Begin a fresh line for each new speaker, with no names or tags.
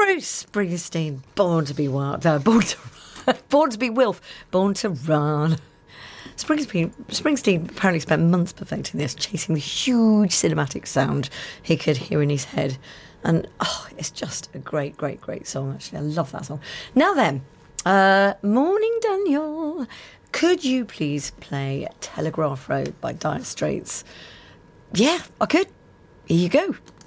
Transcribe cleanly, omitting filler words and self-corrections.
Bruce Springsteen, born to be wild, born to be Wilf, born to run. Springsteen apparently spent months perfecting this, chasing the huge cinematic sound he could hear in his head. And, it's just a great, great, great song, actually. I love that song. Now then, Morning Daniel, could you please play Telegraph Road by Dire Straits? Yeah, I could. Here you go.